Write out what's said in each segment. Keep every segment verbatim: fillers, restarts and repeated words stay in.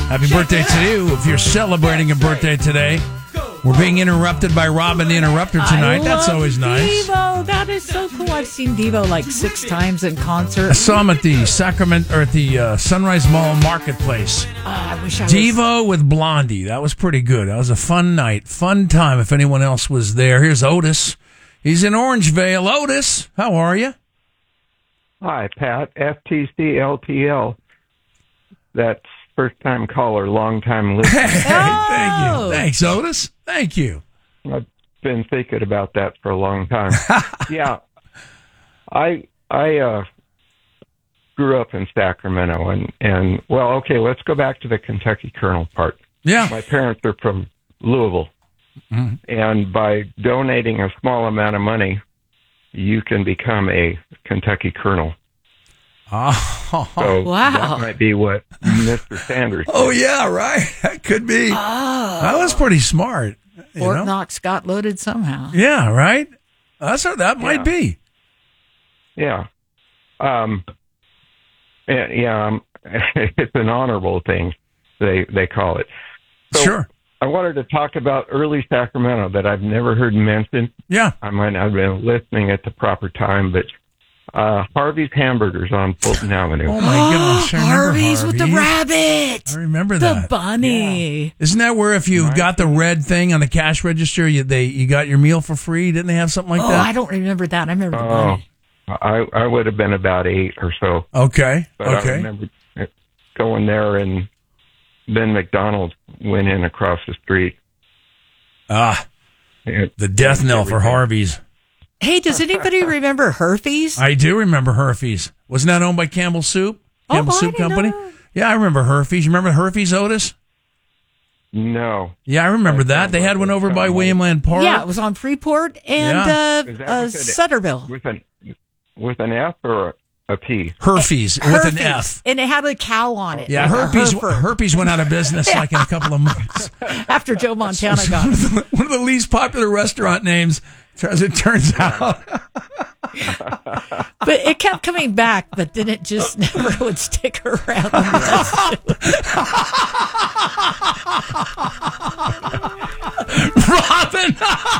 Happy birthday to you if you're celebrating a birthday today. We're being interrupted by Robin the Interrupter tonight. I That's love always nice. Devo. That is so cool. I've seen Devo like six times in concert. I saw him at the Sacramento or at the uh, Sunrise Mall Marketplace. Oh, I wish I Devo was... with Blondie. That was pretty good. That was a fun night, fun time. If anyone else was there, here's Otis. He's in Orangevale. Otis, how are you? Hi, Pat. F T C L T L. That's first time caller, long time listener. Hey, thank Oh. you. Thanks, Otis. Thank you. I've been thinking about that for a long time. yeah, I I uh, grew up in Sacramento, and and well, okay, let's go back to the Kentucky Colonel part. Yeah. My parents are from Louisville, Mm-hmm. and by donating a small amount of money, you can become a Kentucky Colonel. Oh, So Wow. that might be what Mister Sanders did. oh yeah, right. That could be. Oh. That was pretty smart. You Fort know? Knox got loaded somehow. Yeah, right. That's what that might Yeah. be. Yeah. Um, and, yeah, um, it's an honorable thing, they they call it. So Sure. I wanted to talk about early Sacramento that I've never heard mentioned. Yeah. I might not have been listening at the proper time, but uh, Harvey's Hamburgers on Fulton Avenue. Oh my gosh! I remember Harvey's with the Harvey's. rabbit. I remember The that. bunny. Isn't that where if you Right. got the red thing on the cash register, you they you got your meal for free? Didn't they have something like Oh, that? I don't remember that. I remember the Oh, bunny. I, I would have been about eight or so. Okay. But I Okay. remember going there, and then McDonald's went in across the street. Ah, It- the death knell for everything. Harvey's. Hey, does anybody remember Herfy's? I do remember Herfy's. Wasn't that owned by Campbell Soup? Oh, Campbell I Soup didn't Company? know. Yeah, I remember Herfy's. You remember Herfy's, Otis? No. Yeah, I remember I that. don't They had one over by remember. William Land Park. Yeah, it was on Freeport and Yeah. Is that uh, uh, with an- Sutterville. With an with an F or a, a P? Herfy's with an Herfy's. F. And it had a cow on it. Yeah, like a herpes. Hereford, Herpes went out of business like in a couple of months. after Joe Montana got one, it. of the, one of the least popular restaurant names, as it turns out. But it kept coming back, but then it just never would stick around. Robin,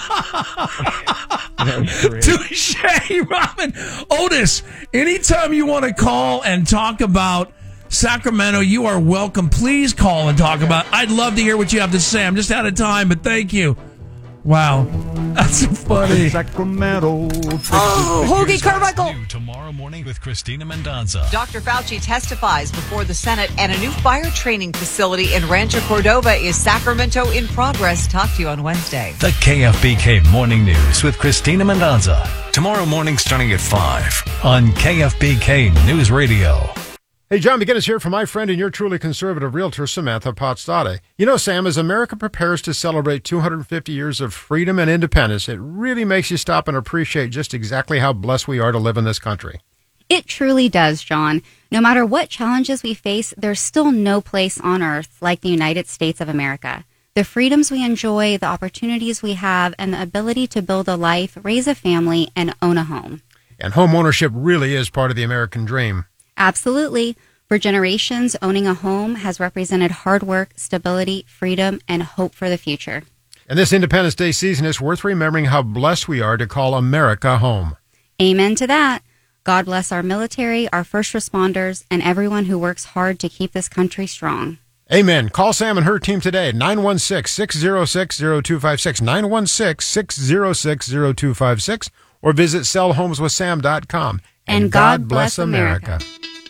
touche, Robin. Otis, anytime you want to call and talk about Sacramento, you are welcome. Please call and talk about it. I'd love to hear what you have to say. I'm just out of time, but thank you. Wow, that's funny. Sacramento. Oh, Hoagie Carmichael. New tomorrow morning with Christina Mendonza. Doctor Fauci testifies before the Senate, and a new fire training facility in Rancho Cordova is Sacramento in progress. Talk to you on Wednesday. The K F B K Morning News with Christina Mendonza. Tomorrow morning starting at five on K F B K News Radio. Hey, John McGinnis here for my friend and your truly conservative realtor, Samantha Potstade. You know, Sam, as America prepares to celebrate two hundred fifty years of freedom and independence, it really makes you stop and appreciate just exactly how blessed we are to live in this country. It truly does, John. No matter what challenges we face, there's still no place on earth like the United States of America. The freedoms we enjoy, the opportunities we have, and the ability to build a life, raise a family, and own a home. And home ownership really is part of the American dream. Absolutely. For generations, owning a home has represented hard work, stability, freedom, and hope for the future. And this Independence Day season, it's worth remembering how blessed we are to call America home. Amen to that. God bless our military, our first responders, and everyone who works hard to keep this country strong. Amen. Call Sam and her team today, nine one six, six zero six, zero two five six, nine one six, six zero six, zero two five six, or visit sell homes with sam dot com. And God bless America.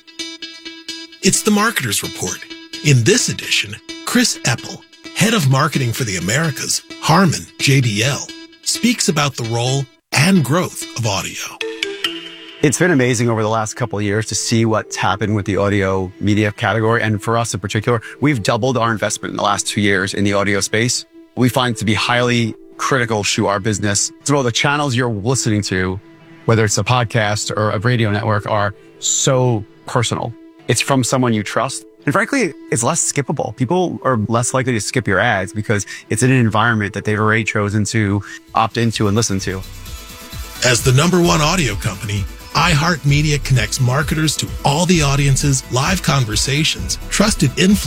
It's the Marketer's Report. In this edition, Chris Eppel, head of marketing for the Americas, Harman J B L, speaks about the role and growth of audio. It's been amazing over the last couple of years to see what's happened with the audio media category. And for us in particular, we've doubled our investment in the last two years in the audio space. We find it to be highly critical to our business. So the channels you're listening to, whether it's a podcast or a radio network, are so personal. It's from someone you trust. And frankly, it's less skippable. People are less likely to skip your ads because it's in an environment that they've already chosen to opt into and listen to. As the number one audio company, iHeartMedia connects marketers to all the audiences, live conversations, trusted influence,